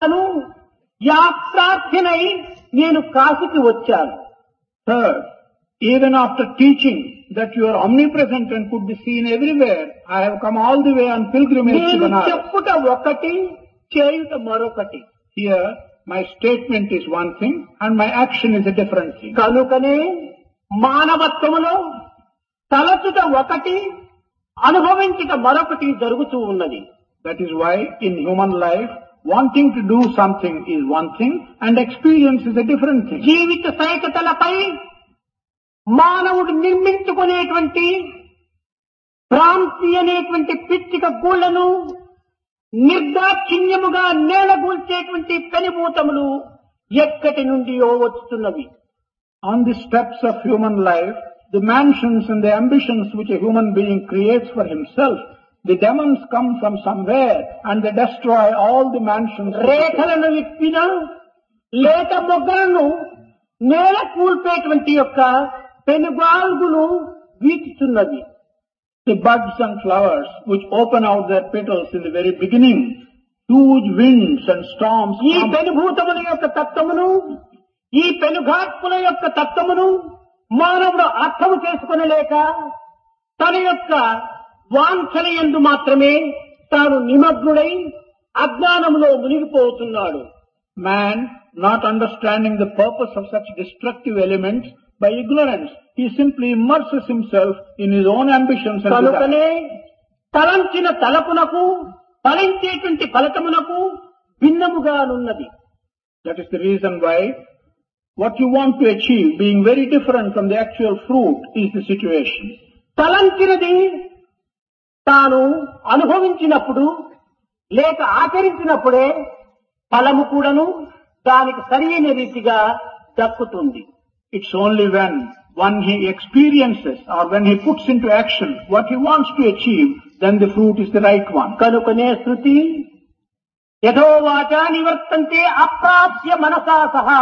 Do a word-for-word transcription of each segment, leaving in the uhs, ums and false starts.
అను యాత్రార్థినై నేను కాశీకి వచ్చాను. Third, even after teaching that you are omnipresent and could be seen everywhere, I have come all the way on pilgrimage to నేను Banaras. చెప్పుట ఒకటి, చేయుట మరొకటి. Here, my statement is one thing and my action is a different thing. కనుకనే మానవత్వములో తలచుట ఒకటి, అనుభవించుట మరొకటి జరుగుతూ ఉన్నది. That is why in human life, wanting to do something is one thing and experience is a different thing. జీవిత సైకతలపై మానవుడు నిర్మించుకునేటువంటి భ్రాంతి అనేటువంటి పిచ్చిక గూళ్లను నిర్దాక్షిణ్యముగా నేలగూల్చేటువంటి పెనుభూతములు ఎక్కటి నుండియో వస్తున్నవి. On the steps of human life, the mansions and the ambitions which a human being creates for himself, the demons come from somewhere and they destroy all the mansions. రేఖలను విప్పిన లేత మొగ్గలను నేల కూల్పేటువంటి యొక్క పెనుగాల్గులు వీచుతున్నవి. The buds and flowers which open out their petals in the very beginning, huge winds and storms ఈ come. పెనుభూతముల యొక్క తత్వమును, ఈ పెనుగార్పుల యొక్క తత్వమును మానవుడు అర్థము చేసుకొనలేక తన యొక్క వాంఛన యందు మాత్రమే తాను నిమగ్నుడై అజ్ఞానములో మునిగిపోతున్నాడు. Man, not understanding the purpose of such destructive elements, by ignorance, he simply immerses himself in his own ambitions and desires. కనుకనే తలంచిన తలపునకు ఫలించేటువంటి ఫలితమునకు భిన్నముగానున్నది. That is the reason why what you want to achieve being very different from the actual fruit is the situation. తలంచినది తాను అనుభవించినప్పుడు లేక ఆచరించినప్పుడే ఫలము కూడాను దానికి సరైన రీతిగా దక్కుతుంది. It's only when one he experiences or when he puts into action what he wants to achieve, then the fruit is the right one. కనుకనే శృతి యథోవాచ నివర్తంతే అప్రాప్య మనసా సహా,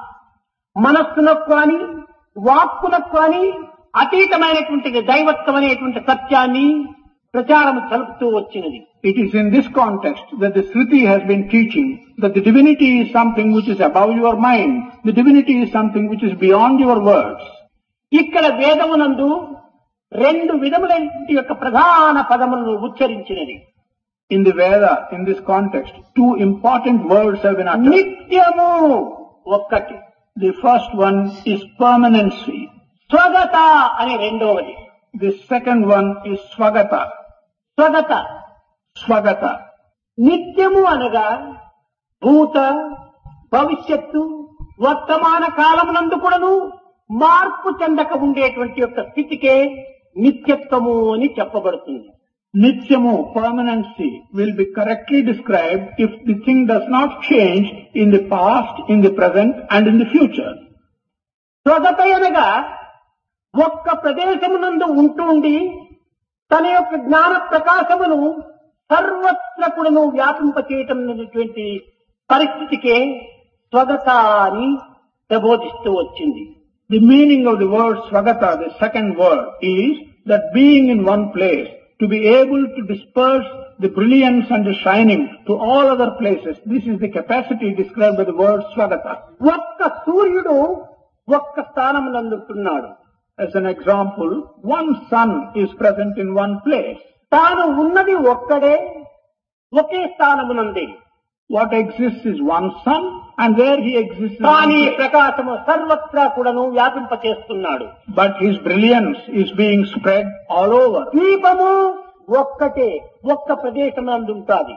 మనస్సునకు కానీ వాక్కునకు కానీ అతీతమైనటువంటి దైవత్వం అనేటువంటి సత్యాన్ని ప్రచారం చలుపుతూ వచ్చినది. It is in this context that the Shruti has been teaching that the divinity is something which is above your mind, the divinity is something which is beyond your words. ఇక్కడ వేదమునందు రెండు విధములైన యొక్క ప్రధాన పదములను ఉచ్చరించినది. In the Veda, in this context, two important words have been uttered. నిత్యము ఒక్కటి, The first one is permanency. స్వగత అనే రెండవది. The second one is Swagata. స్వగత Swagata. నిత్యము అనగా భూత భవిష్యత్తు వర్తమాన కాలమునందు కూడాను మార్పు చెందక ఉండేటువంటి యొక్క స్థితికే నిత్యత్వము అని చెప్పబడుతుంది. Nityamu, permanency, will be correctly described if the thing does not change in the past, in the present and in the future. స్వగత అనగా ఒక్క ప్రదేశమునందు ఉంటుండి తన యొక్క జ్ఞాన ప్రకాశమును సర్వత్ర కూడాను వ్యాపింపచేయటం అనేటువంటి పరిస్థితికే స్వగత అని ప్రబోధిస్తూ వచ్చింది. The meaning of the word Swagata, the second word, is that being in one place, to be able to disperse the brilliance and the shining to all other places. This is the capacity described by the word Swagata. ఒక్క సూర్యుడు ఒక్క స్థానమునందుంటున్నాడు. As an example, one sun is present in one place. తాను ఉన్నది ఒక్కడే, ఒకే స్థానమునంది. What exists is one sun and where he exists is one కానీ place. ప్రకాశము సర్వత్రా కూడాను వ్యాపింపచేస్తున్నాడు. But his brilliance is being spread all over. దీపము ఒక్కటే, ఒక్క ప్రదేశమునందుంటాది.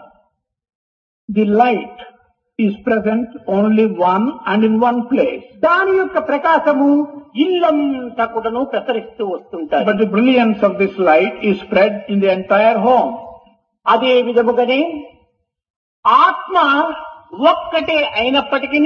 The light is present only one and in one place. దాని యొక్క ప్రకాశము ఇల్లంతా కూడాను ప్రసరిస్తూ వస్తుంటాయి. But the brilliance of this light is spread in the entire home. అదే విధముగానే ఆత్మ ఒక్కటే అయినప్పటికీ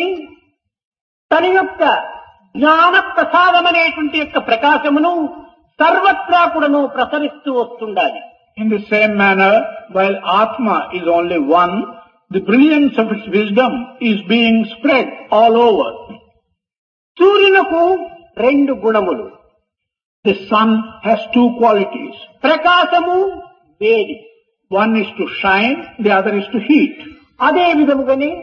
తన యొక్క జ్ఞాన ప్రసాదమనేటువంటి యొక్క ప్రకాశమును సర్వత్రా కూడాను ప్రసరిస్తూ వస్తుండాలి. In the same manner, while Atma is only one, the brilliance of its wisdom is being spread all over. సూర్యునకు రెండు గుణములు. The sun has two qualities. ప్రకాశము, వేడి. One is to shine, the other is to heat. అదే విధముగానే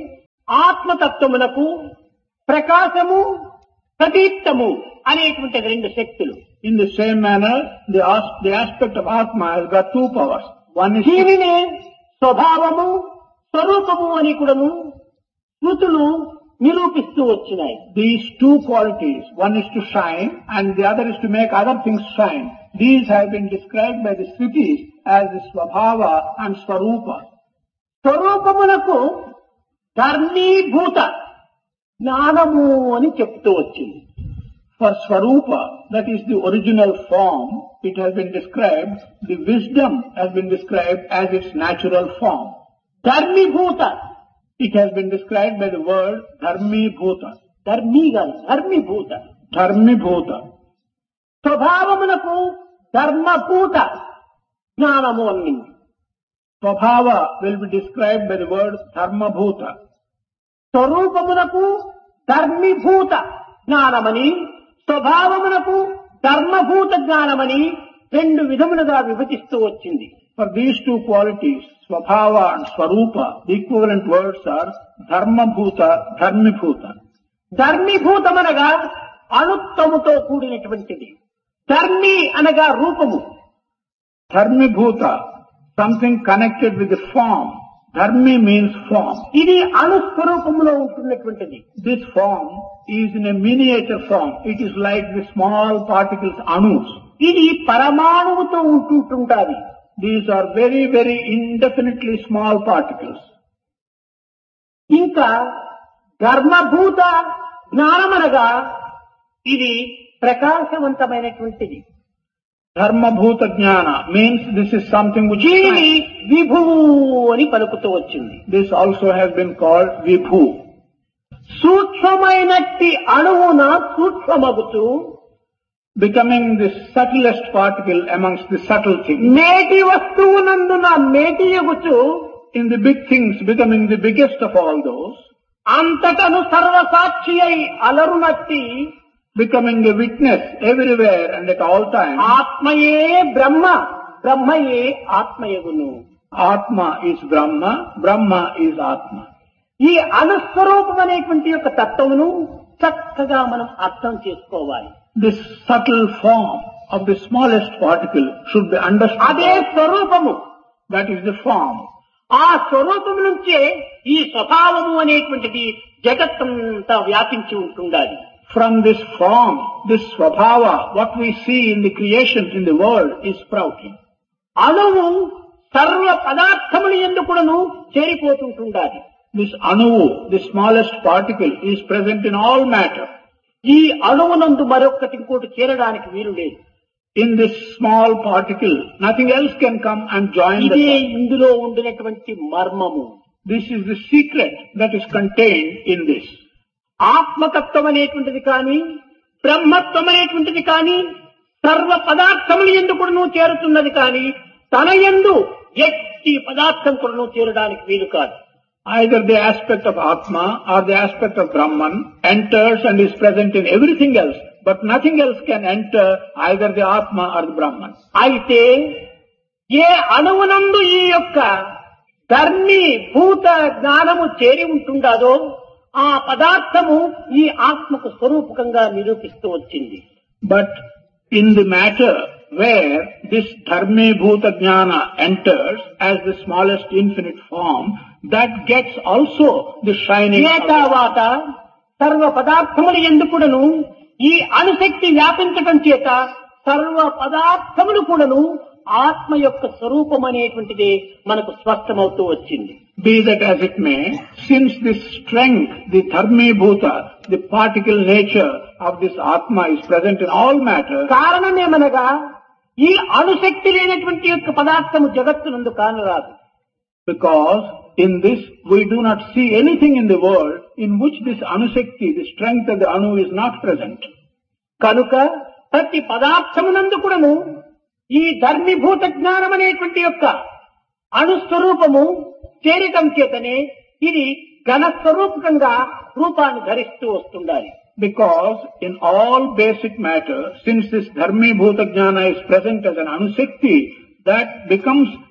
ఆత్మతత్వమునకు ప్రకాశము ప్రదీప్తము అనేటువంటి రెండు శక్తులు. In the same manner, the, as- the aspect of Atma has got two powers. One is దీనినే స్వభావము స్వరూపము అని కూడాను స్మృతులు నిరూపిస్తూ వచ్చినాయి. these two qualities. One is to shine and the other is to make other things shine. These have been described by the Sritis as the Swabhava and Swarupa. స్వరూపమునకు ధర్మీభూత జ్ఞానము అని చెప్తూ వచ్చింది. For Swarupa, that is the original form, it has been described, the wisdom has been described as its natural form. ధర్మీభూత It has been described by the word Dharmi Bhuta. ధర్మీ కాదు ధర్మీభూత. Dharmi Bhuta. స్వభావమునకు ధర్మభూత జ్ఞానము అన్నింది. Swabhava will be described by the word Dharma Bhuta. స్వరూపమునకు ధర్మీభూత జ్ఞానమని స్వభావమునకు ధర్మభూత జ్ఞానమని రెండు విధములుగా విభజిస్తూ వచ్చింది. For these two qualities, Swabhava and Swarupa, the equivalent words are Dharma Bhuta, Dharmi Bhuta. ధర్మీభూతమనగా అణుత్వముతో కూడినటువంటిది. ధర్మి అనగా రూపము. Dharmi Bhuta, something connected with the form. Dharmi means form. ఇది అణుస్వరూపములో ఉంటున్నటువంటిది. This form is in a miniature form. It is like the small particles, anus. ఇది పరమాణువుతో ఉంటుంటుంటాది. These are very, very indefinitely small particles. ఇంకా ధర్మభూత జ్ఞానమనగా ఇది ప్రకాశవంతమైనటువంటిది. Dharma Bhuta Jnana means this is something which దీనిని shines. విభువు అని పలుకుతూ వచ్చింది. This also has been called Vibhu. సూక్ష్మమైనట్టి అణువున సూక్ష్మమగుతూ Becoming the subtlest particle amongst the subtle things. మేటి వస్తువునందున మేటియగుచు In the big things, becoming the biggest of all those. అంతటను సర్వసాక్షి అయి అలరునట్టి Becoming a witness everywhere and at all times. ఆత్మయే బ్రహ్మ బ్రహ్మయే ఆత్మయగును. Atma is Brahma, Brahma is Atma. ఈ అనుస్వరూపం అనేటువంటి యొక్క తత్వమును చక్కగా మనం అర్థం చేసుకోవాలి. This subtle form of the smallest particle should be understood. అదే స్వరూపము. That is the form. ఆ స్వరూపం నుంచే ఈ స్వభావము అనేటువంటిది జగత్తంతా వ్యాపించి ఉంటుండాలి. From this form, this Swabhava, what we see in the creations in the world is sprouting. అణువు సర్వ పదార్థములు ఎందుకును చేరిపోతుంటుండాలి. This Anuvu, the smallest particle, is present in all matter. ఈ అణువునందు మరొక్కటి ఇంకోటి చేరడానికి వీలు లేదు. In this small particle, nothing else can come and join the ఇదే sun. ఇందులో ఉండినటువంటి మర్మము. This is the secret that is contained in this. ఆత్మతత్వం అనేటువంటిది కానీ బ్రహ్మత్వం అనేటువంటిది కానీ సర్వ పదార్థములు ఎందుకును చేరుతున్నది కానీ తన యందు ఎట్టి పదార్థం కూడాను చేరడానికి వీలు కాదు. Either the aspect of Atma or the aspect of Brahman enters and is present in everything else, but nothing else can enter either the Atma or the Brahman. అయితే ఏ అణువునందు ఈ యొక్క ధర్మి భూత జ్ఞానము చేరి ఉంటుండాదో ఆ పదార్థము ఈ ఆత్మకు స్వరూపకంగా నిరూపిస్తూ వచ్చింది. But in the matter where this Dharmi Bhuta Jnana enters as the smallest infinite form, that gets also the shining A of it. తర్వాత సర్వ పదార్థములు ఎందుకును ఈ అణుశక్తి వ్యాపించటం చేత సర్వ పదార్థములు కూడాను ఆత్మ యొక్క స్వరూపం అనేటువంటిది మనకు స్పష్టమవుతూ వచ్చింది. Be that as it may, since this strength, the Dharmi Bhuta, the particle nature of this Atma is present in all matter, కారణమేమనగా ఈ అణుశక్తి లేనటువంటి యొక్క పదార్థము జగత్తునందు కానరాదు. because in this we do not see anything in the world in which this Anusakti, the strength of the Anu is not present. కనుక ప్రతి పదార్థమునందు కూడాను ఈ ధర్మీభూత జ్ఞానం అనేటువంటి యొక్క అణుస్వరూపము చేరటం చేతనే ఇది ఘనస్వరూపకంగా రూపాన్ని ధరిస్తూ వస్తుండాలి. Because in all basic matter, since this Dharmi Bhuta Jnana is present as an Anusakti, that becomes bigger and material substance in larger measure.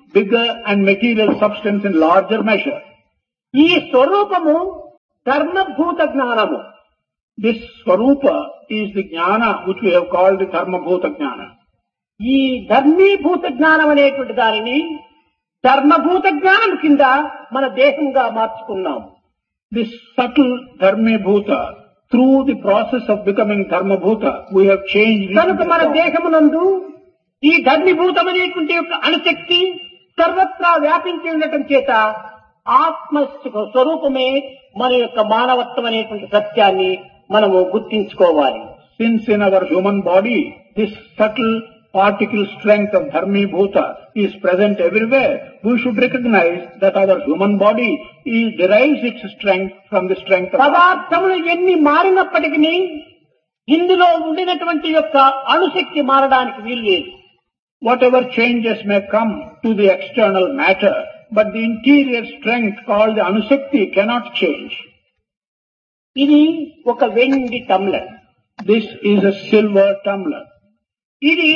ఈ స్వరూపము ధర్మభూత జ్ఞానము. This Swarupa is the jnana which we have called the Dharmabhuta jnana. ఈ ధర్మీభూత జ్ఞానం అనేటువంటి దానిని ధర్మభూత జ్ఞానం కింద మన దేహంగా మార్చుకున్నాం. This subtle Dharmabhuta, through the process of becoming Dharmabhuta, we have changed. కనుక మన దేహమునందు ఈ ధర్మీభూతం అనేటువంటి యొక్క అణుశక్తి సర్వత్రా వ్యాపించి ఉండటం చేత ఆత్మ స్వరూపమే మన యొక్క మానవత్వం అనేటువంటి సత్యాన్ని మనము గుర్తించుకోవాలి. Since in our human body, this subtle particle strength of Dharmabhuta is present everywhere, we should recognize that our human body is, derives its strength from the strength of పదార్థములు ఎన్ని మారినప్పటికీ ఇందులో ఉండినటువంటి యొక్క అణుశక్తి మారడానికి వీలు లేదు. Whatever changes may come to the external matter, but the interior strength called the Anusakti cannot change. ఇది ఒక వెండి టమ్లర్. This is a silver tumbler. ఇది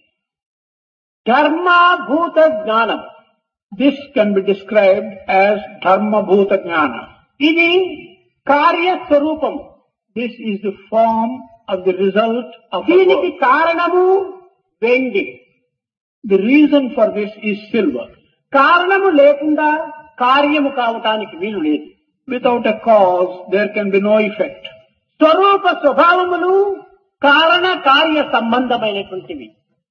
ధర్మభూత జ్ఞానం. This can be described as Dharmabhuta Jnana. ఇది కార్యస్వరూపం. This is the form of the result of the దీనికి work. కారణము వెండి. The reason for this is silver. కారణము లేకుండా కార్యము కావటానికి వీలు లేదు. Without a cause, there can be no effect. స్వరూప స్వభావములు కారణ కార్య సంబంధమైనటువంటివి.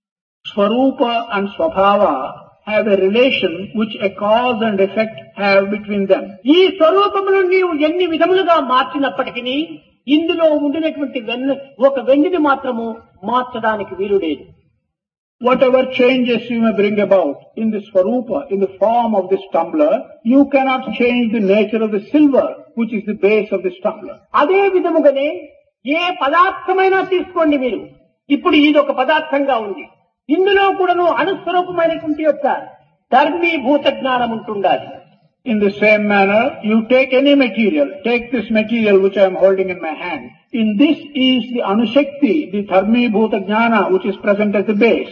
Swarupa and Swabhava have a relation which a cause and effect have between them. ఈ స్వరూపమును నీవు ఎన్ని విధములుగా మార్చినప్పటికీ ఇందులో ఉండినటువంటి వెన్న ఒక వెండిని మాత్రము మార్చడానికి వీలు లేదు. Whatever changes you may bring about in the Swarupa, in the form of this tumbler, you cannot change the nature of the silver, which is the base of this tumbler. అదే విధముగానే ఏ పదార్థమైనా తీసుకోండి మీరు. ఇప్పుడు ఇది ఒక పదార్థంగా ఉంది. ఇందులో కూడాను అణుస్వరూపమైనటువంటి యొక్క ధర్మీభూత జ్ఞానం ఉంటుండాలి. In the same manner, you take any material, take this material which I am holding in my hand. In this is the Anushakti, the Dharmabhuta Jnana, which is present as the base.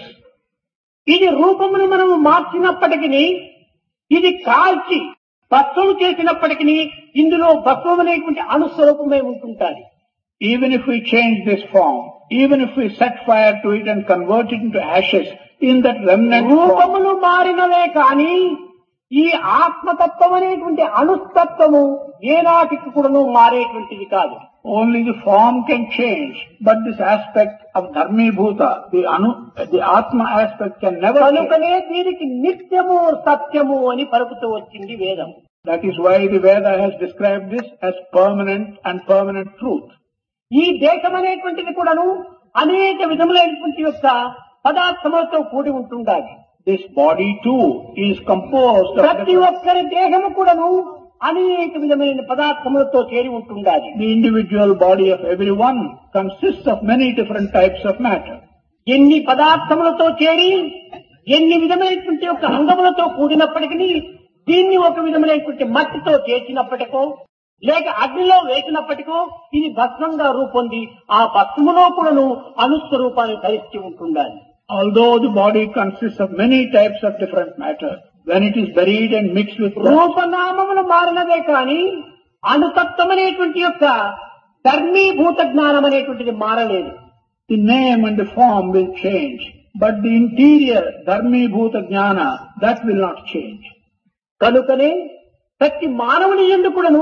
ఇది రూపమును మనము మార్చినప్పటికీ ఇది కాల్చి భస్మము చేసినప్పటికీ ఇందులో భస్మం అనేటువంటి అణుస్వరూపమే ఉంటుంటాది. Even if we change this form, even if we set fire to it and convert it into ashes, in that remnant form, రూపములు మారినవే కానీ ఈ ఆత్మతత్వం అనేటువంటి అణుస్తత్వము ఏనాటికి కూడాను మారేటువంటిది కాదు. only the form can change, but this aspect of Dharmabhuta, the anu, the Atma aspect can never change. కనుకనే దీనికి నిత్యము సత్యము అని పలుకుతూ వచ్చింది వేదం. That is why the Veda has described this as permanent and permanent truth. ఈ దేశం అనేటువంటిది కూడాను అనేక విధములైనటువంటి యొక్క పదార్థములతో కూడి ఉంటుండాలి. This body too is composed of ప్రతి ఒక్కరి దేహము కూడాను అనేక విధమైన పదార్థములతో చేరి ఉంటుండాలి. the individual body of everyone consists of many different types of matter. ఎన్ని పదార్థములతో చేరి ఎన్ని విధమైనటువంటి యొక్క అంగములతో కూడినప్పటికీ దీన్ని ఒక విధమైనటువంటి మట్టితో చేసినప్పటికో లేక అగ్నిలో వేసినప్పటికో ఇది భస్మంగా రూపొంది ఆ భస్మములో కూడాను అణుస్వరూపాన్ని ధరించి ఉంటుండాలి. Although the body consists of many types of different matter, when it is buried and mixed with dust, రూపనామములు మారినదే కానీ అణుతత్వం అనేటువంటి యొక్క ధర్మీభూత జ్ఞానం అనేటువంటిది మారలేదు. the name and the form will change, but the interior Dharmabhuta Jnana, that will not change. కనుకనే ప్రతి మానవుని యందు కూడాను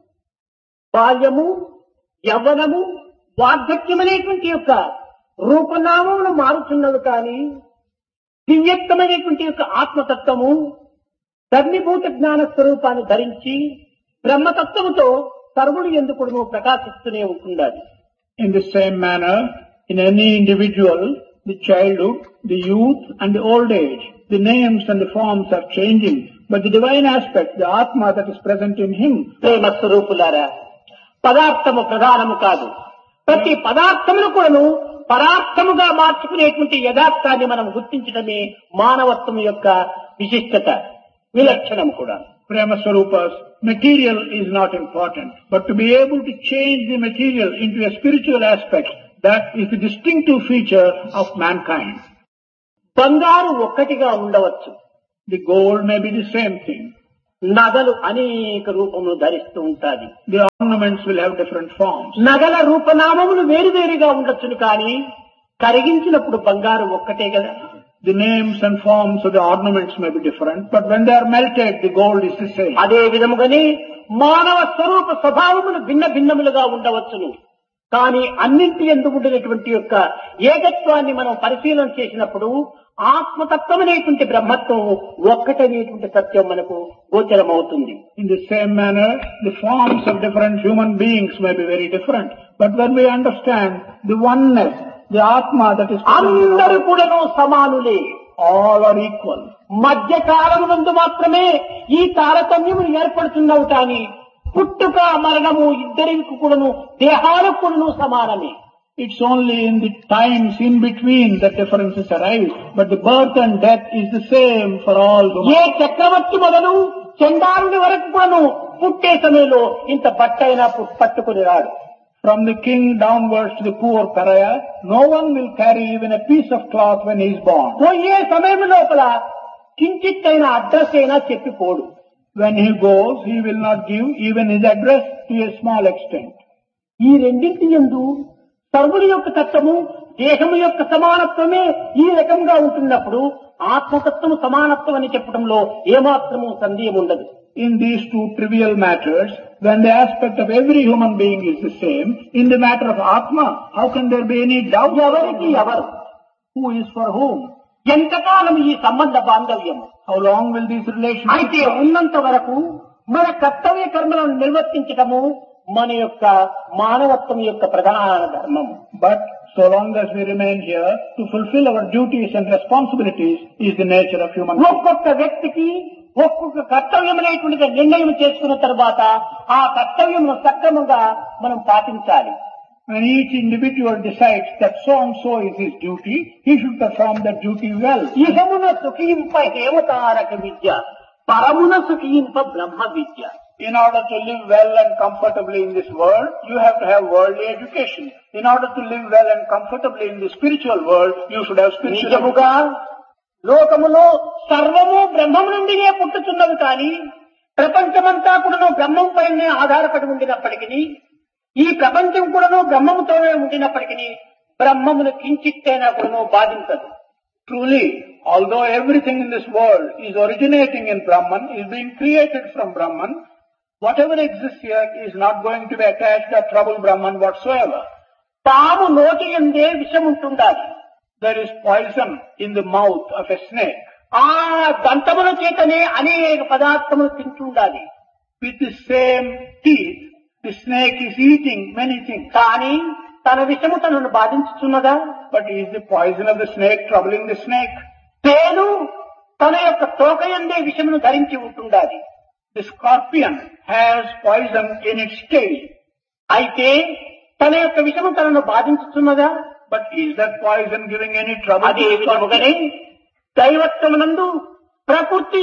బాల్యము యవ్వనము వార్ధక్యం అనేటువంటి యొక్క రూపనామములు మారుతున్నవి కానీ దివ్యత్వమైనటువంటి యొక్క ఆత్మతత్వము ధర్మీభూత జ్ఞాన స్వరూపాన్ని ధరించి బ్రహ్మతత్వముతో సర్వుడు ఎందుకు ప్రకాశిస్తూనే ఉంటుండాలి. In the same manner, in any individual, the childhood, the youth and the old age, the names and the forms are changing, but the divine aspect, the Atma that is present in him, ప్రేమ స్వరూపులారా, పదార్థము ప్రధానము కాదు. ప్రతి పదార్థమును కూడాను పరార్థముగా మార్చుకునేటువంటి యథార్థాన్ని మనం గుర్తించడమే మానవత్వం యొక్క విశిష్టత, విలక్షణం కూడా. Prema Swarupas, material is not important, but to be able to change the material into a spiritual aspect, that is the distinctive feature of mankind. బంగారు ఒక్కటిగా ఉండవచ్చు, The gold may be the same thing. నగలు అనేక రూపములు ధరిస్తూ ఉంటాది. The ornaments will have different forms. నగల రూపనామములు వేరువేరుగా ఉండొచ్చును కానీ కరిగించినప్పుడు బంగారం ఒక్కటే కదా. The names and forms of the ornaments may be different, but when they are melted, the gold is the same. అదే విధముగానే మానవ స్వరూప స్వభావములు భిన్న భిన్నములుగా ఉండవచ్చును. కానీ అన్నింటి యందు ఉండేటువంటి యొక్క ఏకత్వాన్ని మనం పరిశీలన చేసినప్పుడు ఆత్మతత్వం అనేటువంటి బ్రహ్మత్వం ఒక్కటనేటువంటి సత్యం మనకు గోచరమవుతుంది. In the same manner, the forms of different human beings may be very different, but when we understand the oneness, the Atma that is అందరూ కూడాను సమానులే, all are equal. మధ్య కాలమునందు మాత్రమే ఈ తారతమ్యములు ఏర్పడుతున్నవి కానీ పుట్టుక మరణము ఇద్దరికి కూడాను దేహాలకు కూడాను సమానమే. It's only in the times in between that differences arise, but the birth and death is the same for all human. ఏ చక్రవర్తి మొదలు చండాలుని వరకు కూడాను పుట్టే సమయంలో ఇంత బట్టైనా పట్టుకుని రాడు. From the king downwards to the poor pariah, no one will carry even a piece of cloth when he is born. పోయే సమయం లోపల కించిత్తైన అడ్రస్ అయినా చెప్పిపోడు. When he goes, he will not give even his address to a small extent. ఈ రెండింటి యందు సర్వుడి యొక్క తత్వము దేహము యొక్క సమానత్వమే ఈ రకంగా ఉంటున్నప్పుడు ఆత్మతత్వము సమానత్వం అని చెప్పడంలో ఏమాత్రము సందేహం ఉండదు. In these two trivial matters, when the aspect of every human being is the same, in the matter of Atma, how can there be any doubt? ఎవరికి ఎవరు, Who is for whom? ఎంతకాలం ఈ సంబంధ బాంధవ్యం, How long will these relations? అయితే ఉన్నంత వరకు మన కర్తవ్య కర్మలను నిర్వర్తించటము మన యొక్క మానవత్వం యొక్క ప్రధాన ధర్మము. But so long as we remain here, to fulfill our duties and responsibilities is the nature of human being. ఒక్కొక్క వ్యక్తికి ఒక్కొక్క కర్తవ్యం అనేటువంటి నిర్ణయం చేసుకున్న తర్వాత ఆ కర్తవ్యమును సక్రమంగా మనం పాటించాలి. When each individual decides that so and so is his duty, he should perform that duty well. ఇహమున సుఖింప హేమతారక Vidya, పరమున సుఖింప Brahma Vidya. In order to live well and comfortably in this world, you have to have worldly education. In order to live well and comfortably in the spiritual world, you should have spiritual education. నిజముగా లోకములో సర్వము బ్రహ్మము నుండినే పుట్టుతున్నది కానీ ప్రపంచమంతా కూడాను బ్రహ్మం పైనే ఆధారపడి ఉండినప్పటికీ, ఈ ప్రపంచం కూడాను బ్రహ్మముతోనే ఉండినప్పటికీ బ్రహ్మమును కించిత్తైనా కూడాను బాధించదు. Truly, although everything in this world is originating in Brahman, is being created from Brahman, whatever exists here is not going to be attached or trouble Brahman whatsoever. పాము నోటి యందే విషం ఉంటుండాలి. There is poison in the mouth of a snake. ఆ దంతముల చేతనే అనేక పదార్థములు తింటుండాలి. With the same teeth, the snake is eating many things. కానీ తన విషము తనను బాధించుతున్నదా? But is the poison of the snake troubling the snake? తేలు తన యొక్క తోక యందే విషమును ధరించి ఉంటుండాలి. The scorpion has poison in its tail. అయితే తన యొక్క విషము తనను బాధించుతున్నదా? But is that poison giving any trouble అదే to the విధముగానే scorpion? దైవత్వమునందు ప్రకృతి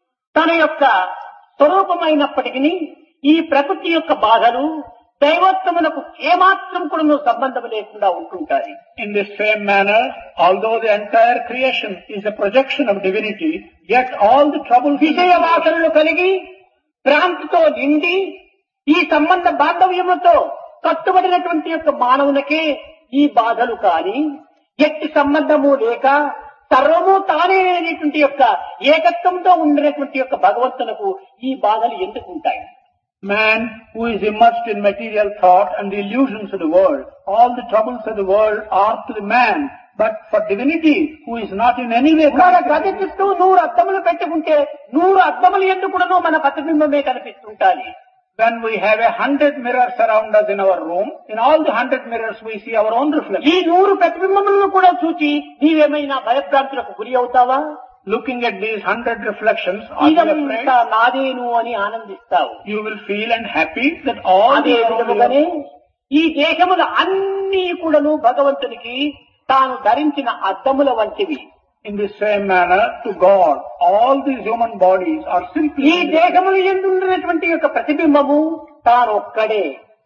తన యొక్క స్వరూపమైనప్పటికీ ఈ ప్రకృతి యొక్క బాధలు దైవత్వమునకు ఏమాత్రం కూడా సంబంధం లేకుండా ఉంటుంటాయి. In the same manner, although the entire creation is a projection of divinity, yet all the troubles విషయ వాసనలు కలిగి భ్రాంతితో నిండి ఈ సంబంధ బాంధవ్యముతో కట్టుబడినటువంటి యొక్క మానవులకే ఈ బాధలు కాని ఎట్టి సంబంధము లేక సర్వము తానే అనేటువంటి యొక్క ఏకత్వంతో ఉండినటువంటి యొక్క భగవంతునకు ఈ బాధలు ఎందుకు ఉంటాయి? Man who is immersed in material thought and the illusions of the world, all the troubles of the world are to the man. But for divinity, who is not in any way మన గది చుట్టూ నూరు అద్దములు పెట్టుకుంటే నూరు అద్దములు ఎందుకు కూడా మన ప్రతిబింబమే కనిపిస్తుంటాయి. when we have a hundred mirrors around us in our room, in all the hundred mirrors we see our own reflection. ఈ నూరు ప్రతిబింబములను కూడా చూచి నీవేమైనా భయభ్రాంతులకు గురి అవుతావా? Looking at these hundred reflections, are you afraid? ఇదంతా నాదేను అని ఆనందిస్తావు. You will feel and happy that all అదే the విధముగానే ఈ దేశముల అన్ని కూడాను భగవంతునికి తాను ధరించిన అద్దముల వంటివి. in the same manner to God, all these human bodies are simply ఈ దేశములు ఎందున్నటువంటి యొక్క ప్రతిబింబము తాను ఒక్కడే.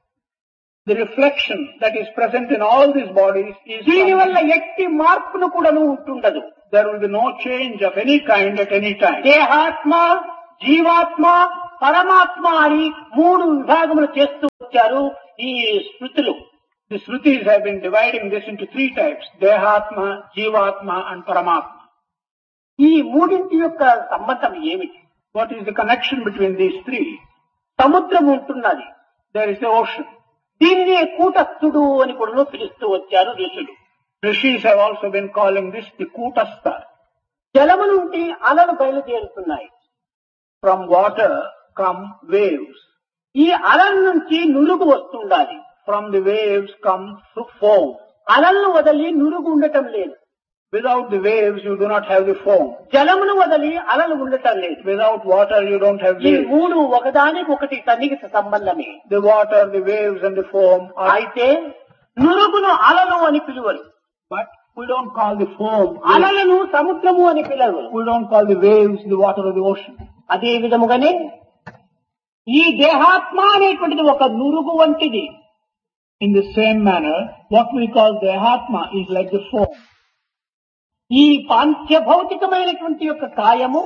the reflection that is present in all these bodies is దీని వల్ల ఎట్టి మార్పును కూడాను ఉంటుండదు. there will be no change of any kind at any time. దేహాత్మ, జీవాత్మ, పరమాత్మ అని మూడు విభాగములు చేస్తూ వచ్చారు ఈ స్మృతులు. The Shrutis have been dividing this into three types: Dehatma, Jivatma and Paramatma. ఈ మూడింటి యొక్క సంబంధం ఏమిటి? What is the connection between these three? సముద్రం ఉంటున్నది, There is the ocean. దీన్ని కూటస్థుడు అని కూడా పిలుస్తూ వచ్చారు ఋషులు. Rishis have also been calling this the Kutastha. జలము నుండి అలలు బయలుదేరుతున్నాయి. From water come waves. ఈ అలల నుంచి నురుగు వస్తుండాలి. From the waves come foam. అలలను వదిలి నురుగు ఉండటం లేదు. Without the waves you do not have the foam. జలమును వదిలి అలలు ఉండటం లేదు. Without water you don't have ఈ waves. మూడు ఒకదానికి ఒకటి సన్నిహిత సంబంధమే. The water, the waves and the foam are, అయితే నురుగును అలలు అని పిలువరు. but we don't call the foam. అలలను సముద్రము అని పిలవరు. We don't call the waves the water of the ocean. అదే విధముగానే ఈ దేహాత్మ అనేటువంటిది ఒక నురుగు వంటిది. In the same manner, what we call Dehatma is like the foam. ఈ పాంచభౌతికమైనటువంటి యొక్క కాయము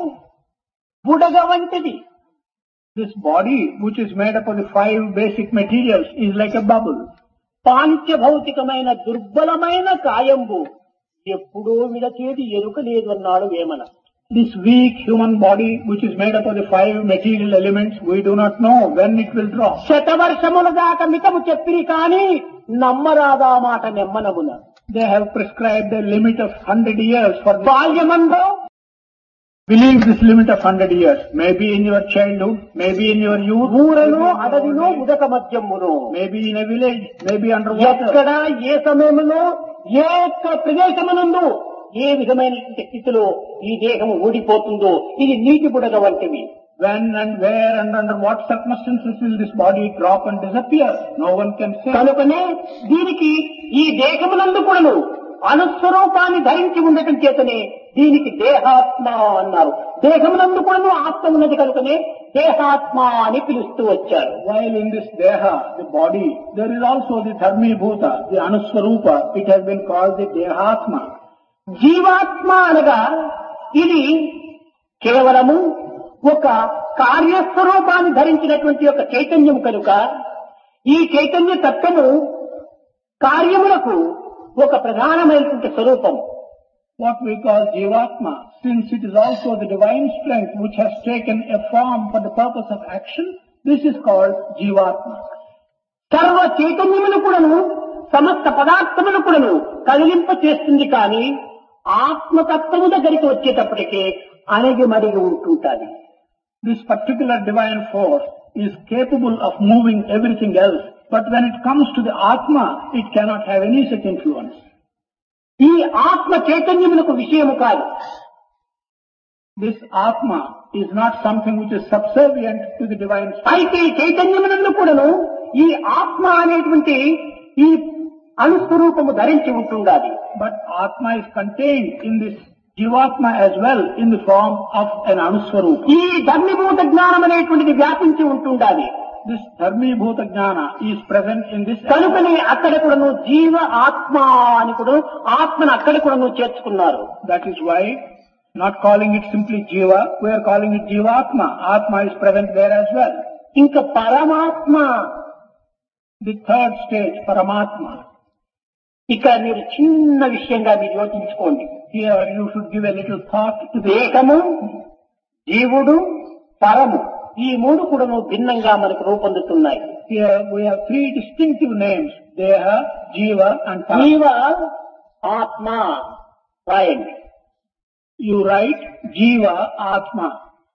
బుడగ వంటిది. This body, which is made up of the five basic materials, is like a bubble. పాంచభౌతికమైన దుర్బలమైన కాయంబు ఎప్పుడో విడచేది ఎరుక లేదు అన్నాడు Vemana. This weak human body, which is made up of the five material elements, we do not know when it will drop. శతవర్షముల దాకా మితము చెప్పిరి కాని నమ్మరాదా మాట నెమ్మనమున. They have prescribed a limit of hundred years for this. బాల్యమందో Believe this limit of hundred years. Maybe in your childhood, maybe in your youth, ఊరను అడవిలో ఉదక మధ్యమును, maybe in a village, maybe underwater. ఎక్కడ ఏ సమయంలో ఏ యొక్క ప్రదేశమునందు ఏ విధమైనటువంటి స్థితిలో ఈ దేహం ఊడిపోతుందో ఇది నీటి బుడగ వంటివి. When and where and under what circumstances will this body drop and disappear? No one can say. కనుకనే దీనికి ఈ దేహమునందు కూడాను అనుస్వరూపాన్ని ధరించి ఉండటం చేతనే దీనికి దేహాత్మ అన్నారు. దేహమునందు కూడాను ఆత్మ ఉన్నది కనుకనే దేహాత్మ అని పిలుస్తూ వచ్చారు. While in this deha, the body, there is also the dharmi bhuta, the anuswarupa. It has been called the dehatma. జీవాత్మ అనగా ఇది కేవలము ఒక కార్యస్వరూపాన్ని ధరించినటువంటి ఒక చైతన్యం కనుక ఈ చైతన్య తత్వము కార్యములకు ఒక ప్రధానమైనటువంటి స్వరూపం. What we call jivatma, since it is also the divine strength which has taken a form for the purpose of action, this is called jivatma. సర్వ చైతన్యమును కూడాను సమస్త పదార్థమును కూడాను కదిలింప చేస్తుంది కానీ ఆత్మతత్వము దగ్గరికి వచ్చేటప్పటికే అణగి మరిగి ఉంటుంటాది. This particular divine force is capable of moving everything else, but when it comes to the Atma, it cannot have any such influence. ఈ ఆత్మ చైతన్యమునకు విషయము కాదు. This Atma is not something which is subservient to the divine spirit. అయితే చైతన్యమునందు కూడాను ఈ ఆత్మ అనేటువంటి ఈ అనుస్వరూపము ధరించి ఉంటుండాలి. But Atma is contained in this Jivatma as well in the form of an Anuswarupa. ఈ ధర్మభూత జ్ఞానం అనేటువంటిది వ్యాపించి ఉంటుండాలి. This Dharmi Bhuta Jnana is present in this. కనుకనే అక్కడ కూడాను జీవ ఆత్మ అని కూడా ఆత్మను అక్కడ కూడాను చేర్చుకున్నారు. That is why, not calling it simply Jiva, we are calling it Jivatma. Atma is present there as well. ఇంకా పరమాత్మ, The third stage, Paramatma. ఇక మీరు చిన్న విషయంగా మీరు యోచించుకోండి. Here you should give a little thought to the దేహము, జీవుడు, పరము ఈ మూడు కూడాను భిన్నంగా మనకు రూపొందుతున్నాయి. Here we have three distinctive names: Deha, Jiva and Para. జీవ ఆత్మ రాయండి. You write Jiva, Atma.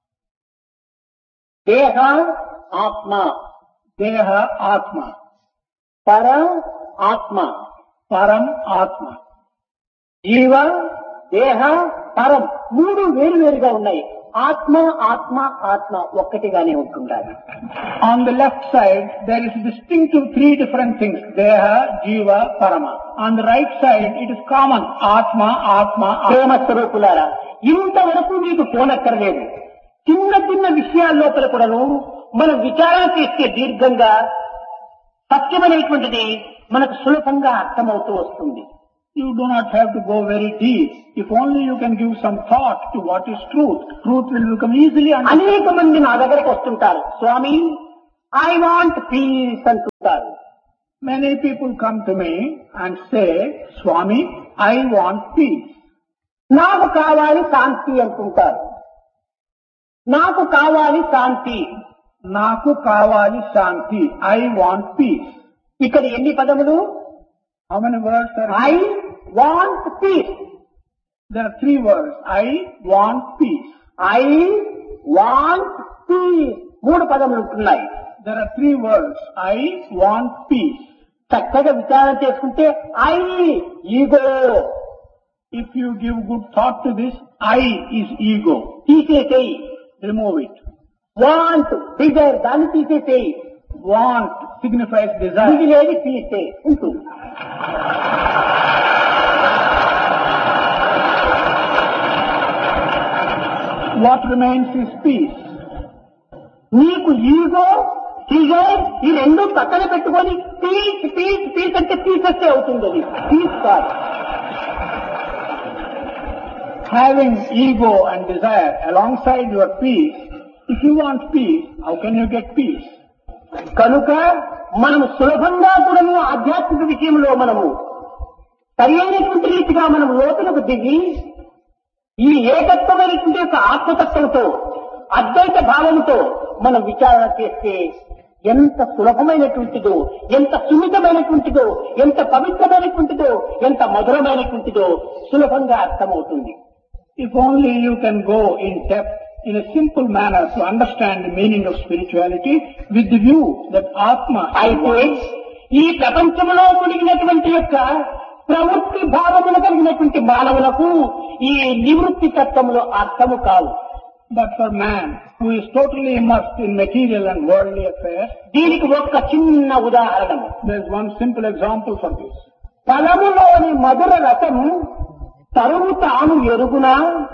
దేహ ఆత్మ, Deha, Atma. పర ఆత్మ, Param, Atma. జీవ, దేహ, పరం మూడు వేరు వేరుగా ఉన్నాయి. ఆత్మ ఆత్మ ఆత్మ ఒక్కటిగానే ఉంటుండాలి. On the left side, there is distinctive three different things: Deha, Jiva, Parama. On the right side, it is common: Atma, Atma, Atma. ప్రేమ స్వరూపులారా, ఇంతవరకు మీకు పోనక్కర్లేదు. చిన్న చిన్న విషయాల లోపల కూడాను మనం విచారణ చేస్తే దీర్ఘంగా సత్యమనేటువంటిది మనకు సులభంగా అర్థమవుతూ వస్తుంది. You do not have to go very deep. If only you can give some thought to what is truth, truth will become easily understood. అనేక మంది నా దగ్గరకు వస్తుంటారు, స్వామి ఐ వాంట్ పీస్ అంటూ Many people come to me and say, Swami, I want peace. నాకు కావాలి శాంతి అనుకుంటారు. నాకు కావాలి శాంతి, నాకు కావాలి శాంతి. I want peace. ఇక్కడ ఎన్ని పదములు? How many words are I want peace. There are three words. I want peace. I want peace మూడు పదములు ఉంటున్నాయి. There are three words. I want peace. చక్కగా విచారణ చేసుకుంటే I ego. If you give good thought to this, I is ego. తీసేసేయి. Remove it. Want Dzire, దాన్ని తీసేసేయి. Want signifies desire. మిగిలేది తీసే ఉంటుంది. What remains is peace. నీకు ఈగో డిజైర్ ఈ రెండు పక్కన పెట్టుకొని పీస్ పీస్ పీస్ అంటే తీసేస్తే అవుతుంది. అది పీస్ కాదు. Having ego and desire alongside your peace, if you want peace, how can you get peace? కనుక మనము సులభంగా కూడా ఆధ్యాత్మిక విషయంలో మనము సరి అయినటువంటి రీతిగా మనం లోతులకు దిగి ఈ ఏకత్వమైనటువంటి యొక్క ఆత్మతత్వంతో అద్వైత భావంతో మనం విచారణ చేస్తే ఎంత సులభమైనటువంటిదో, ఎంత సున్నితమైనటువంటిదో, ఎంత పవిత్రమైనటువంటిదో, ఎంత మధురమైనటువంటిదో సులభంగా అర్థమవుతుంది. If only you can go in depth in a simple manner to understand the meaning of spirituality with the view that Atma. అయితే ఈ ప్రపంచంలో కలిగినటువంటి యొక్క ప్రవృత్తి భావములు కలిగినటువంటి మానవులకు ఈ నివృత్తి తత్వములో అర్థము కావు. But for man who is totally immersed in material and worldly affairs, దీనికి ఒక్క చిన్న ఉదాహరణ. there is one simple example for this. ఫలములోని మధుర రసం తరువు తాను ఎరుగునా?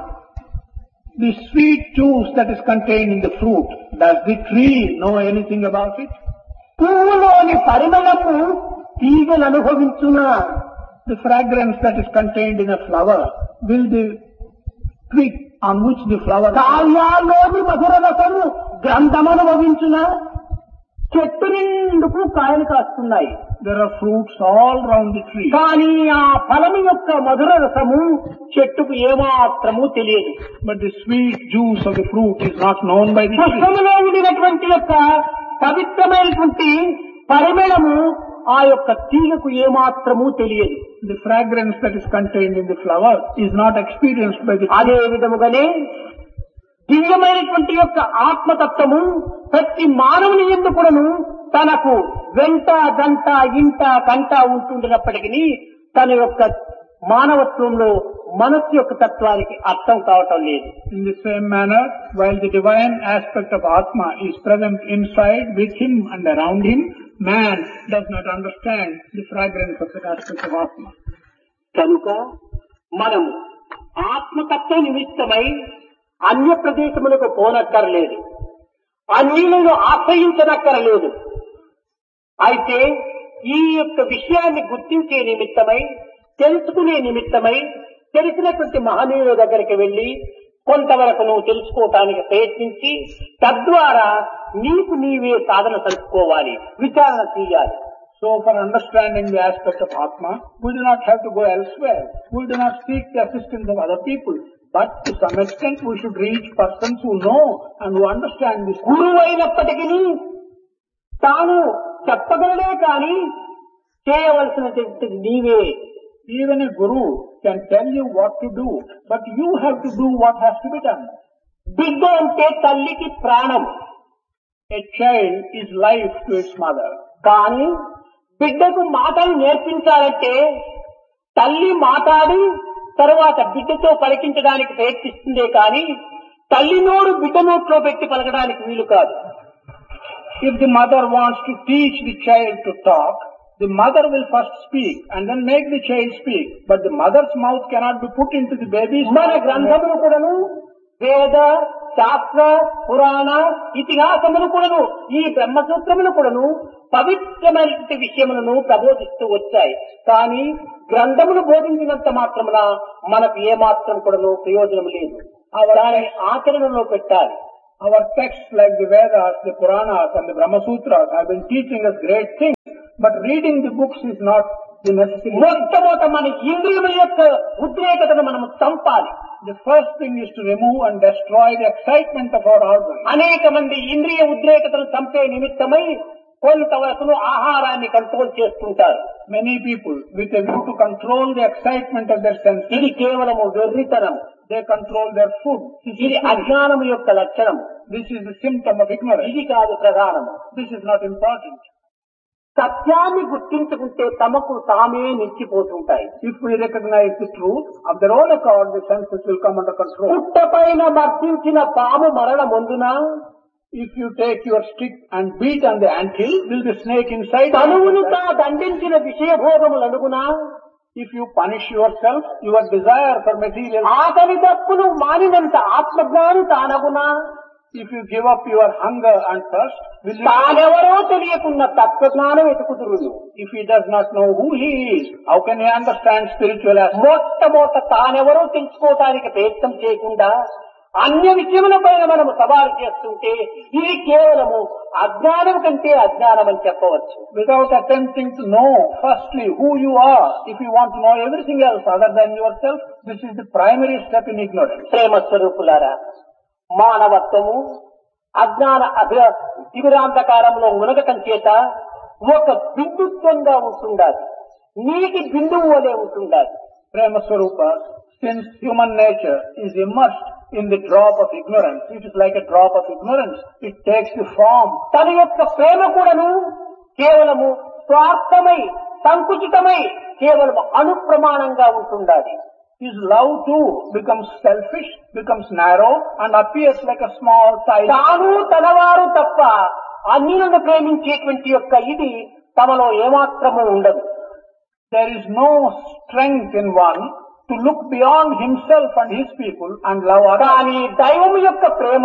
The sweet juice that is contained in the fruit, does the tree know anything about it? పువ్వులోని పరిమళము తీగలు అనుభవించునా? The fragrance that is contained in a flower, will the twig on which the flower is, కాయాల్లోని మధుర రసము గ్రంథం అనుభవించునా? చెట్టు నిండుకు కాయలు కాస్తున్నాయి. there are fruits all round the tree. కానీ ఆ ఫలము యొక్క మధుర రసము చెట్టుకు ఏమాత్రము తెలియదు. But the sweet juice of the fruit is not known by the tree. పుష్పములో ఉండినటువంటి యొక్క పవిత్రమైనటువంటి పరిమళము ఆ యొక్క తీగకు ఏమాత్రము తెలియదు. The fragrance that is contained in the flower is not experienced by the tree. అదే విధముగానే దివ్యమైనటువంటి యొక్క ఆత్మతత్వము ప్రతి మానవుని యందు కూడాను తనకు వెంట గంట ఇంట కంట ఉంటుండినప్పటికీ తన యొక్క మానవత్వంలో మనస్సు యొక్క తత్వానికి అర్థం కావటం లేదు. In the same manner, while the divine aspect of Atma is present inside, with him and around him, man does not understand the fragrance of that aspect of Atma. కనుక మనము ఆత్మతత్వ నిమిత్తమై అన్య ప్రదేశములకు పోనక్కరలేదు, అన్యులను ఆశ్రయించనక్కరలేదు. అయితే ఈ యొక్క విషయాన్ని గుర్తించే నిమిత్తమై, తెలుసుకునే నిమిత్తమై తెలిసినటువంటి మహనీయుల దగ్గరికి వెళ్లి కొంతవరకు నువ్వు తెలుసుకోవటానికి ప్రయత్నించి తద్వారా నీకు నీవే సాధన తెలుసుకోవాలి, విచారణ చేయాలి. So for understanding the aspect of Atma, we do not have to go elsewhere. We do not seek the assistance of other people. But to some extent we should reach persons who know and who understand this. గురువు అయినప్పటికీ తాను చెప్పగలనే కానీ చేయవలసినటువంటి నీవే. Even a guru can tell you what to do, but you have to do what has to be done. బిడ్డ అంటే తల్లికి ప్రాణం. A child is life to its mother. కానీ బిడ్డకు మాటలు నేర్పించాలంటే తల్లి మాట్లాడి తరువాత బిడ్డతో పలికించడానికి ప్రయత్నిస్తుందే కానీ తల్లి నోరు బిడ్డ నోట్లో పెట్టి పలకడానికి వీలు కాదు. If the mother wants to teach the child to talk, the mother will first speak and then make the child speak. But the mother's mouth cannot be put into the baby's మన mouth. గ్రంథములు కూడాను వేద శాస్త్ర పురాణ ఇతిహాసములు కూడాను ఈ బ్రహ్మసూత్రములు కూడాను పవిత్రమైన విషయములను ప్రబోధిస్తూ వచ్చాయి. కానీ గ్రంథములు బోధించినంత మాత్రమున మనకు ఏమాత్రం కూడాను ప్రయోజనం లేదు. దానిని ఆచరణలో పెట్టాలి. Our texts like the Vedas, the Puranas and the Brahma Sutras have been teaching us great things. But reading the books is not the necessary. మొట్టమొదట మన ఇంద్రియముల యొక్క ఉద్రేకతను మనము చంపాలి. The first thing is to remove and destroy the excitement of our organs. అనేక మంది ఇంద్రియ ఉద్రేకతను చంపే నిమిత్తమై కొంతవరకు ఆహారాన్ని కంట్రోల్ చేస్తుంటారు. Many people, with a view to control the excitement of their senses, ఇది కేవలము వెర్రితనం. they control their food. ఇది అజ్ఞానము యొక్క లక్షణం. This is the symptom of ignorance. ఇది కాదు ప్రధానము. This is not important. సత్యాన్ని గుర్తించుకుంటే తమకు తామే నిలిచిపోతుంటాయి. If we recognize the truth, of their own accord, the senses will come under control. పుట్టపైన మర్దించిన పాము మరణ ముందున If you take your stick and beat on the anthill, will the snake inside? తనువును తా దండించిన విషయభోగములనుగునా If you punish yourself, your desire for material, ఆకలి దప్పును మానినంత ఆత్మజ్ఞాని తానగునా if you give up your hunger and thirst, will you, తానెవరో తెలియకున్న తత్వజ్ఞానం వెతుకుతురును. if he does not know who he is, how can he understand spiritual aspects? మొట్టమొదట తానెవరో తెలుసుకోవడానికి ప్రయత్నం చేయకుండా అన్య విషయములపైన మనము సవాలు చేస్తుంటే ఇది కేవలము అజ్ఞానం కంటే అజ్ఞానం అని చెప్పవచ్చు. Without attempting to know firstly who you are, if you want to know everything else other than yourself, this is the primary step in ignorance. ప్రేమ స్వరూపులారా, మానవత్వము అజ్ఞాన అభి తిమిరాంధకారంలో మునగటం చేత ఒక బిందుత్వంగా ఉంటుండాలి. నీటి బిందువు వలె ఉంటుండాలి. Prema Swarupa, since human nature is immersed in the drop of ignorance, it is like a drop of ignorance. It takes the form. తన యొక్క ప్రేమ కూడాను కేవలము స్వార్థమై సంకుచితమై కేవలం అనుప్రమాణంగా ఉంటుండాలి. His love too becomes selfish, becomes narrow and appears like a small size. తాను తనవారు తప్ప అన్యులను ప్రేమించేటువంటి యొక్క ఇది తమలో ఏమాత్రము ఉండదు. There is no strength in one to look beyond himself and his people and love others. కానీ దైవం యొక్క ప్రేమ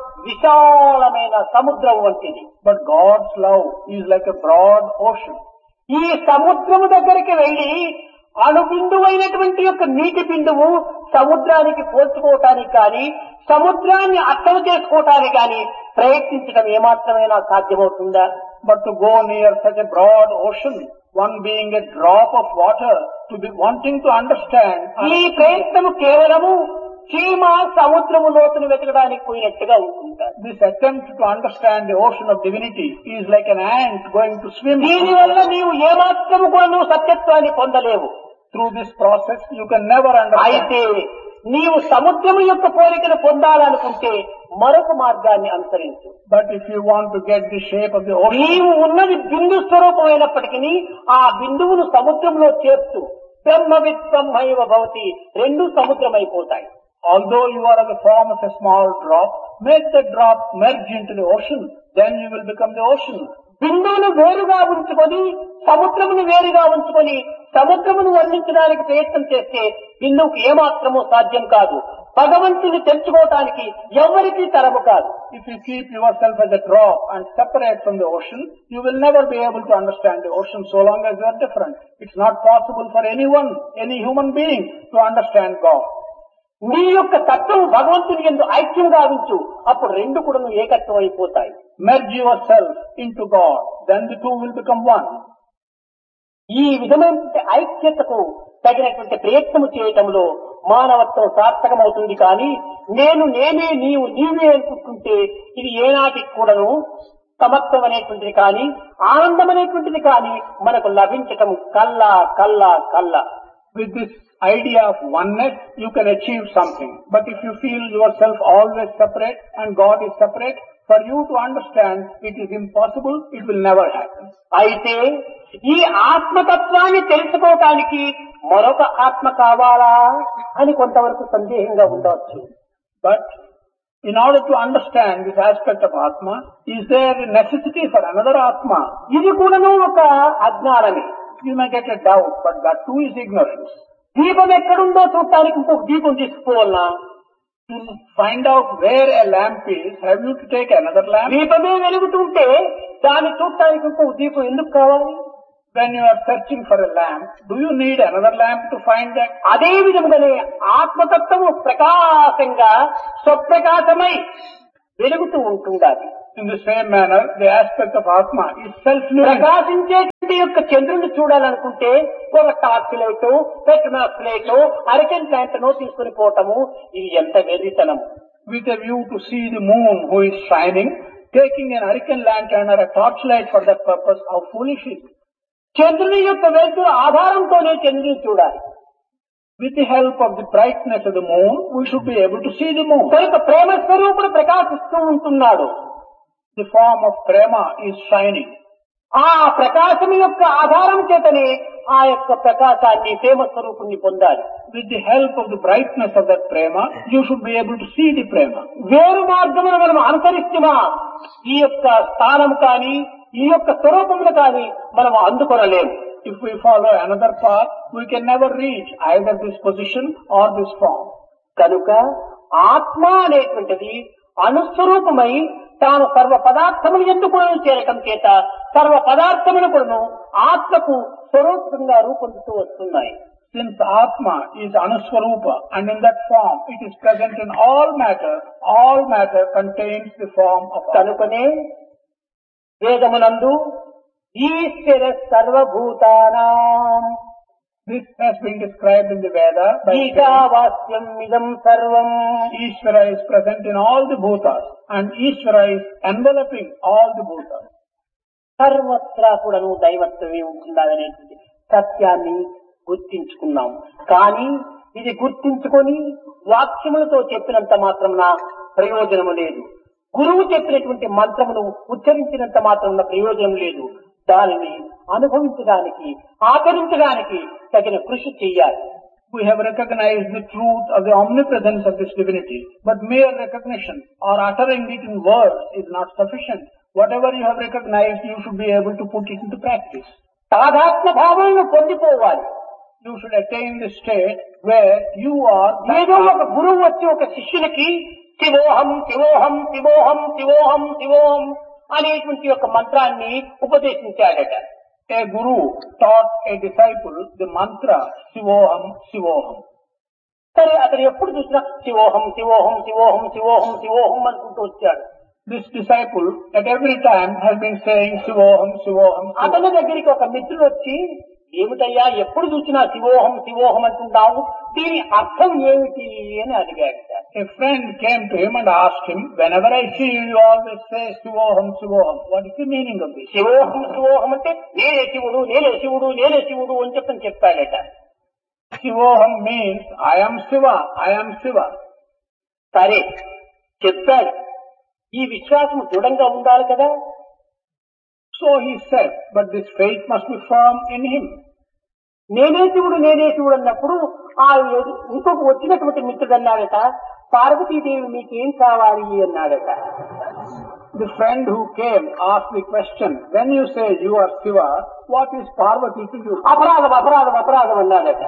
విశాలమైన సముద్రం వంటిది. But God's love is like a broad ocean. ఈ సముద్రము దగ్గరికి వెళ్లి అణుబిందువైనటువంటి యొక్క నీటి బిందువు సముద్రానికి పోల్చుకోవటానికి కానీ సముద్రాన్ని అర్థం చేసుకోవటానికి కానీ ప్రయత్నించడం ఏమాత్రమైనా సాధ్యమవుతుందా? But to go near such a broad ocean, one being a drop of water, to be wanting to understand, ఈ ప్రయత్నము కేవలము చీమ సముద్రము లోతును వెతకడానికి పోయినట్టుగా ఉంటుంటారు. this attempt to understand the ocean of divinity is like an ant going to swim. దీని వల్ల నీవు ఏమాత్రము కూడా నువ్వు సత్యత్వాన్ని పొందలేవు. Through this process, you can never understand. అయితే నీవు సముద్రము యొక్క పోలికను పొందాలనుకుంటే మరొక మార్గాన్ని అనుసరించు. But if you want to get the shape of the ocean, నీవు ఉన్నది బిందు స్వరూపమైనప్పటికీ ఆ బిందువును సముద్రంలో చేర్చు. బ్రహ్మవిత్ బ్రహ్మైవ భవతి, రెండు సముద్రమైపోతాయి. although you are of the form of a small drop, make the drop merge into the ocean, then you will become the ocean. బిందువును వేరుగా ఉంచుకొని సముద్రమును వేరుగా ఉంచుకొని సముద్రమును వర్ణించడానికి ప్రయత్నం చేస్తే బిందువుకు ఏమాత్రమూ సాధ్యం కాదు. భగవంతుని తెలుసుకోవటానికి ఎవరికీ తరము కాదు. If you keep yourself as a drop and separate from the ocean, you will never be able to understand the ocean so long as you are different. It's not possible for anyone, any human being to understand God. నీ యొక్క తత్వం భగవంతుని యందు ఐక్యం గావించు, అప్పుడు రెండు కూడా ఏకత్వం అయిపోతాయి. Merge yourself into God, then the two will become one. ఈ విధమైన ఐక్యతకు తగినటువంటి ప్రయత్నము చేయటంలో మానవత్వం సార్థకమవుతుంది. కానీ నేను నేనే నీవు నీవే అనుకుంటుంటే ఇది ఏనాటికి కూడాను సమత్వం అనేటువంటిది కానీ ఆనందం అనేటువంటిది కానీ మనకు లభించటం కల్లా కల్లా కల్లా. With this idea of oneness, you can achieve something. But if you feel yourself always separate and God is separate, for you to understand it is impossible, it will never happen. అయితే ఈ ఆత్మతత్వాన్ని తెలుసుకోవటానికి మరొక ఆత్మ కావాలా అని కొంతవరకు సందేహంగా ఉండవచ్చు. But in order to understand this aspect of Atma, is there a necessity for another Atma? ఇది కూడాను ఒక అజ్ఞానమే. You may get a doubt, but that too is ignorance. దీపం ఎక్కడుందో చూడటానికి ఇంకొక దీపం తీసుకుపోవాలనా? To find out where a lamp is, have you to take another lamp? దీపమే వెలుగుతుంటే దాన్ని చూడటానికి ఇంకొక దీపం ఎందుకు కావాలి? When you are searching for a lamp, do you need another lamp to find that? అదే విధముగానే ఆత్మతత్వము ప్రకాశంగా స్వప్రకాశమై వెలుగుతూ ఉంటుండాలి. In the same manner, the aspect of Atma is self-luminous. ప్రకాశించేటువంటి ఉన్నటువంటి యొక్క చంద్రుడిని చూడాలనుకుంటే ఒక torch light, Petromax light, hurricane plant no తీసుకుని పోవటము ఇది ఎంత వెర్రితనం. With a view to see the moon who is shining, taking an hurricane lantern or a torchlight for that purpose, how foolish is it? చంద్రుని యొక్క వెలుతురు ఆధారంతోనే చంద్రుని చూడాలి. With the help of the brightness of the moon, we should be able to see the moon. కనుక ప్రేమ స్వరూపుడు ప్రకాశిస్తూ ఉంటున్నాడు. The form of prema is shining. ఆ ప్రకాశం యొక్క ఆధారం చేతనే ఆ యొక్క ప్రకాశాన్ని ప్రేమ స్వరూపుణ్ణి పొందాలి. With the help of the brightness of that prema, you should be able to see the prema. వేరు మార్గమును మనం అనుసరిస్తున్నా ఈ యొక్క స్థానం కానీ ఈ యొక్క స్వరూపమును కానీ మనం అందుకొనలేము. If we follow another path, we can never reach either this position or this form. కనుక ఆత్మ అనేటువంటిది అనుస్వరూపమై తాను సర్వ పదార్థములు ఎందుకు చేరటం చేత సర్వ పదార్థములు కూడా ఆత్మకు స్వరూపంగా రూపొందుతూ వస్తున్నాయి. Since Atma is Anuswarupa and in that form it is present in all matter, all matter contains the form of Atma. కనుకనే వేదమునందు ఈశ్వర సర్వభూతానాం This has been described in the Veda by ఈశావాస్యం ఇదం సర్వం. Ishvara is present in all the bhutas and Ishvara is enveloping all the bhutas. సర్వత్రా కూడాను దైవత్వమే ఉంటుందనేటువంటి సత్యాన్ని గుర్తించుకున్నాం. కానీ ఇది గుర్తించుకొని వాక్యములతో చెప్పినంత మాత్రమున ప్రయోజనము లేదు. గురువు చెప్పినటువంటి మంత్రమును ఉచ్చరించినంత మాత్రమున ప్రయోజనం లేదు. దానిని అనుభవించడానికి ఆచరించడానికి తగిన కృషి చెయ్యాలి. We have recognized the truth of the omnipresence of this divinity, but mere recognition or uttering it in words is not sufficient. Whatever you have recognized, you should be able to put it into practice. తాదాత్మ్య భావాలను పొందిపోవాలి. You should attain the state where you are. ఏదో ఒక గురువు వచ్చి ఒక శిష్యునికి శివోహం శివోహం శివోహం శివోహం శివోహం అనేటువంటి ఒక మంత్రాన్ని ఉపదేశించాడట. A guru taught a disciple the mantra Sivoham Sivoham. సరే అతను ఎప్పుడు చూసినా శివోహం శివోహం శివోహం శివోహం శివోహం అనుకుంటూ వచ్చాడు. This disciple at every time has been saying Sivoham Sivoham. అతని దగ్గరికి ఒక మిత్రుడు వచ్చి ఏమిటయ్యా ఎప్పుడు చూసినా శివోహం శివోహం అంటున్నావు, దీని అర్థం ఏమిటి అని అడిగాడు. A friend came to him and asked him, whenever I see you, you always say Sivoham Sivoham. What is the meaning of this? శివోహం శివోహం అంటే నేనే శివుడు నేనే శివుడు నేనే శివుడు అని చెప్పని చెప్పాడట. Sivoham means I am Shiva, I am Shiva. సరే చెప్పాడు, ఈ విశ్వాసం దృఢంగా ఉండాలి కదా. So he said, but this faith must be firm in him. నేనే శివుడు నేనే శివుడు అన్నప్పుడు ఆ ఇంకొక వచ్చినటువంటి మిత్రుడు అన్నాడట, పార్వతీదేవి మీకేం కావాలి అన్నాడట. The friend who came asked the question, when you say you are Shiva, what is Parvati to you? అపరాధం అపరాధం అపరాధం అన్నాడట.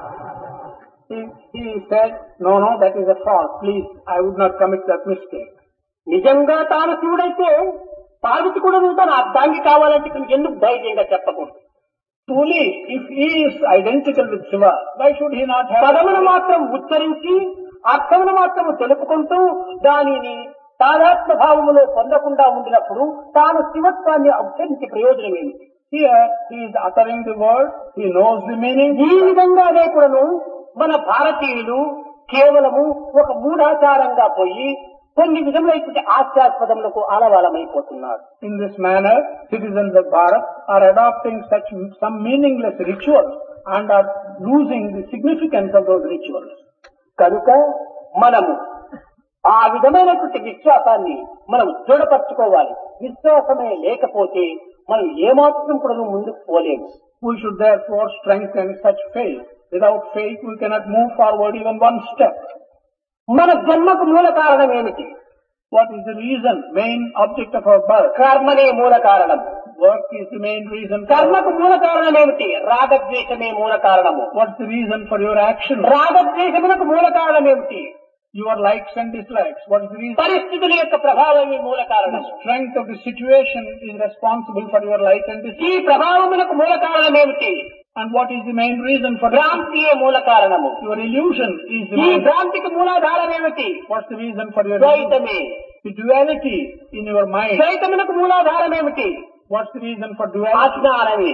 He, he said, no, no, that is a fault. Please, I would not commit that mistake. నిజంగా తాను శివుడైతే పార్వతి కూడా తన అర్థాంగి కావాలంటే ఎందుకు ధైర్యంగా చెప్పకూడదు. Truly, if he is identical with Shiva, why should he not have... పదమును మాత్రం ఉచ్చరించి అర్థమును మాత్రం తెలుపుకుంటూ దానిని తాదాత్మ్య భావములో పొందకుండా ఉండినప్పుడు తాను శివత్వాన్ని ఉచ్చరించి ప్రయోజనం ఏమిటి? Here, he is uttering the word, he knows the meaning. ఈ విధంగానే కూడాను మన భారతీయులు కేవలము ఒక మూఢాచారంగా పోయి కొన్ని విధములైన హాస్యాస్పదములకు ఆలవాలమైపోతున్నారు. In this manner, citizens of Bharat are adopting such some meaningless rituals and are losing the significance of those rituals. కనుక మనము ఆ విధమైనటువంటి విశ్వాసాన్ని మనం దృఢపరచుకోవాలి. విశ్వాసమే లేకపోతే మనం ఏమాత్రం కూడా ముందుకు పోలేము. We should therefore strengthen such faith. Without faith, we cannot move forward even one step. మన జన్మకు మూల కారణం ఏమిటి? What is the reason, main object of our birth? కర్మనే మూల కారణం. Work is the main reason. కర్మకు మూల కారణం ఏమిటి? రాగద్వేషమే మూల కారణము. What's the reason for your action? రాగద్వేషములకు మూల కారణం ఏమిటి? Your likes and dislikes. What is the reason? పరిస్థితుల యొక్క ప్రభావమే మూల కారణం. The strength of the situation is responsible for your like and dislike. ఈ ప్రభావములకు మూల కారణం ఏమిటి? And what is the main reason for భ్రాంతియే మూల కారణము. your illusion? Is the ఈ main... భ్రాంతికి మూలాధారం ఏమిటి? What's the reason for your ద్వైతమే. the duality in your mind? ద్వైతములకు మూలాధారం ఏమిటి? What's the reason for duality? అజ్ఞానమే.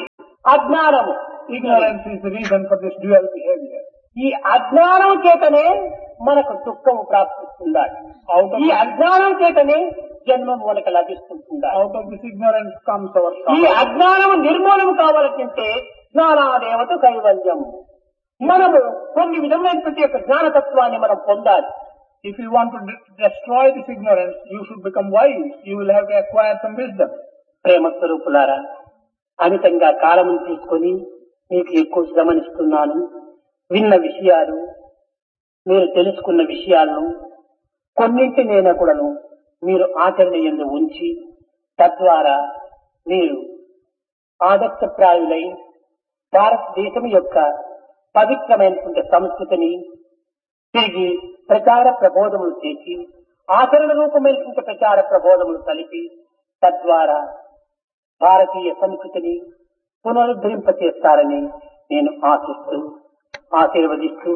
అజ్ఞానము. Ignorance is the reason for this dual behavior. ఈ అజ్ఞానం చేతనే మనకు దుఃఖం ప్రాప్తిస్తుండాలి. ఈ అజ్ఞానం చేతనే జన్మం మనకు లభిస్తుంటుండాలి. Out of this ignorance comes our ఈ sorrow. అజ్ఞానం నిర్మూలన కావాలంటే జ్ఞానాదేవత కైవల్యం. మనము కొన్ని విధమైనటువంటి యొక్క జ్ఞానతత్వాన్ని మనం పొందాలి. If you want to de- destroy this ignorance, you should become wise. You will have to acquire some wisdom. ప్రేమ స్వరూపులారా, అమితంగా కాలము తీసుకొని మీకు ఎక్కువ శ్రమనిస్తున్నాను. విన్న విషయాలు, మీరు తెలుసుకున్న విషయాలను కొన్నింటినైనా కూడాను మీరు ఆచరణ యందు ఉంచి తద్వారా మీరు ఆదర్శప్రాయులై భారతదేశం యొక్క పవిత్రమైనటువంటి సంస్కృతిని తిరిగి ప్రచార ప్రబోధములు చేసి ఆచరణ రూపమైనటువంటి ప్రచార ప్రబోధములు కలిపి తద్వారా భారతీయ సంస్కృతిని పునరుద్ధరింపచేస్తారని నేను ఆశిస్తూ ఆశీర్వదిస్తూ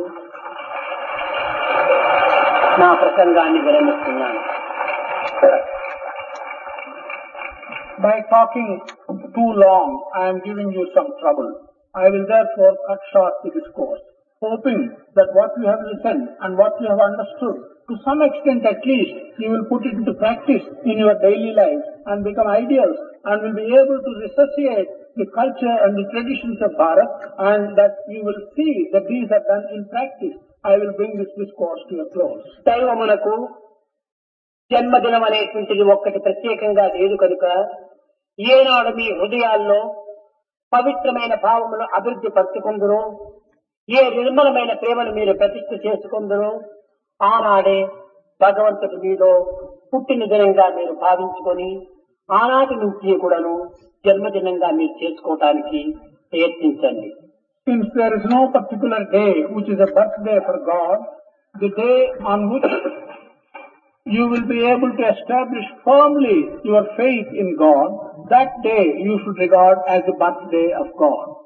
నా ప్రసంగాన్ని విరమిస్తున్నాను. By talking too long, I am giving you some trouble. I will therefore cut short the discourse, hoping that what you have listened and what you have understood, to some extent at least, you will put it into practice in your daily life and become ideals and will be able to resuscitate the culture and the traditions of Bharat, and that you will see that these are done in practice. I will bring this discourse to a close. దైవమునకు జన్మదినం అనేటువంటిది ఒక్కటి ప్రత్యేకంగా లేదు కనుక ఏనాడు మీ హృదయాల్లో పవిత్రమైన భావములు అభివృద్ధి పరుచుకుందరో, ఏ నిర్మలమైన ప్రేమను మీరు ప్రతిష్ఠ చేసుకుందరో ఆనాడే భగవంతుడి మీలో పుట్టిన దినంగా మీరు భావించుకొని ఆనాటి నుంచి కూడాను జన్మదినంగా మీరు చేసుకోవటానికి ప్రయత్నించండి. Since there is no particular day which is a birthday for God, the day on which you will be able to establish firmly your faith in God, that day you should regard as the birthday of God.